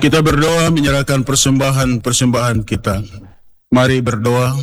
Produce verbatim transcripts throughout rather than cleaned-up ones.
Kita berdoa menyerahkan persembahan-persembahan kita. Mari berdoa.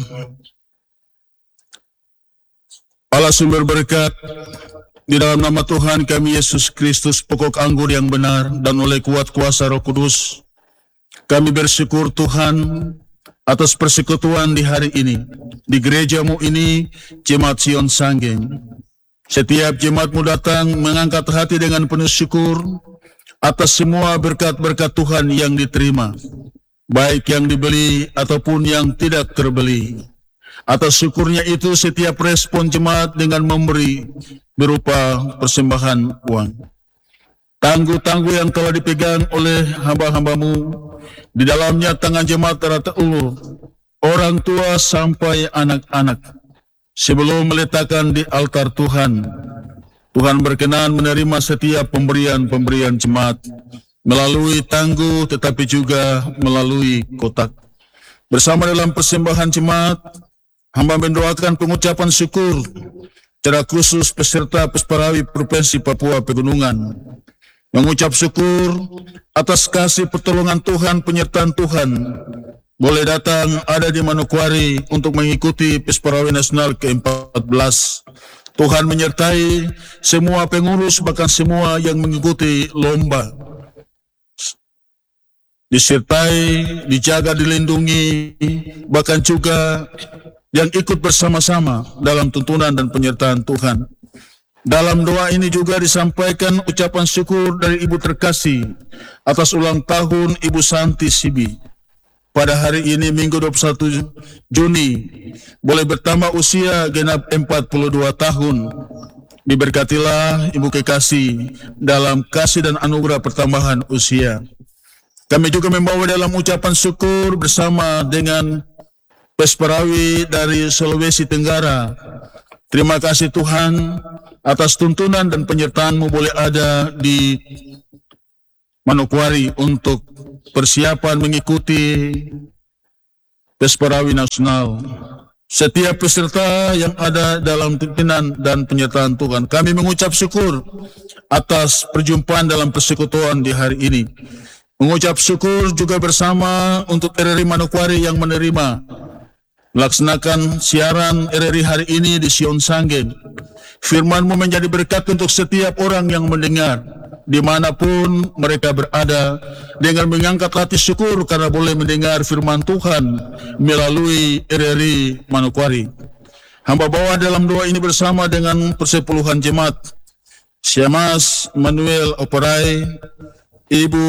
Allah sumber berkat, di dalam nama Tuhan kami Yesus Kristus, pokok anggur yang benar, dan oleh kuat kuasa Roh Kudus, kami bersyukur Tuhan atas persekutuan di hari ini, di gerejamu ini, Jemaat Sion Sanggeng. Setiap jemaatmu datang mengangkat hati dengan penuh syukur atas semua berkat-berkat Tuhan yang diterima, baik yang dibeli ataupun yang tidak terbeli. Atas syukurnya itu setiap respon jemaat dengan memberi berupa persembahan uang. Tangguh-tangguh yang telah dipegang oleh hamba-hambamu, di dalamnya tangan jemaat telah terulur, orang tua sampai anak-anak. Sebelum meletakkan di altar Tuhan, Tuhan berkenan menerima setiap pemberian-pemberian jemaat melalui tangguh tetapi juga melalui kotak. Bersama dalam persembahan jemaat, hamba mendoakan pengucapan syukur secara khusus peserta Pesparawi Provinsi Papua Pegunungan. Mengucap syukur atas kasih pertolongan Tuhan, penyertaan Tuhan, boleh datang ada di Manokwari untuk mengikuti Pesparawi Nasional ke empat belas. Tuhan menyertai semua pengurus, bahkan semua yang mengikuti lomba. Disertai, dijaga, dilindungi, bahkan juga yang ikut bersama-sama dalam tuntunan dan penyertaan Tuhan. Dalam doa ini juga disampaikan ucapan syukur dari Ibu terkasih atas ulang tahun Ibu Santi Sibi. Pada hari ini Minggu dua puluh satu Juni boleh bertambah usia genap empat puluh dua tahun. Diberkatilah Ibu kekasih dalam kasih dan anugerah pertambahan usia. Kami juga membawa dalam ucapan syukur bersama dengan Pesparawi dari Sulawesi Tenggara. Terima kasih Tuhan atas tuntunan dan penyertaan-Mu boleh ada di Manokwari untuk persiapan mengikuti Pesparawi Nasional. Setiap peserta yang ada dalam pimpinan dan penyertaan Tuhan, kami mengucap syukur atas perjumpaan dalam persekutuan di hari ini. Mengucap syukur juga bersama untuk R R I Manokwari yang menerima melaksanakan siaran R R I hari ini di Sion Sanggeng. Firman-Mu menjadi berkat untuk setiap orang yang mendengar, dimanapun mereka berada, dengan mengangkat hati syukur karena boleh mendengar firman Tuhan melalui R R I Manokwari. Hamba bawa dalam doa ini bersama dengan persepuluhan jemaat Syamas Manuel Oporai, Ibu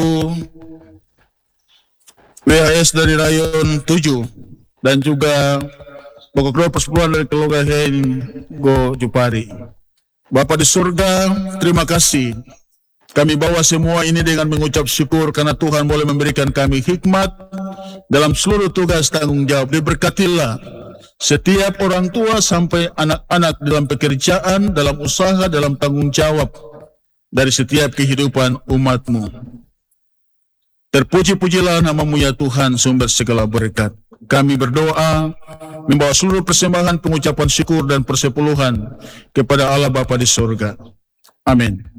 W H S dari Rayon tujuh, dan juga pokok doa persepuluhan dari keluarga Go Jupari. Bapa di surga, terima kasih. Kami bawa semua ini dengan mengucap syukur karena Tuhan boleh memberikan kami hikmat dalam seluruh tugas tanggung jawab. Diberkatilah setiap orang tua sampai anak-anak dalam pekerjaan, dalam usaha, dalam tanggung jawab dari setiap kehidupan umat-Mu. Terpuji-pujilah nama-Mu ya Tuhan, sumber segala berkat. Kami berdoa membawa seluruh persembahan pengucapan syukur dan persepuluhan kepada Allah Bapa di surga. Amin.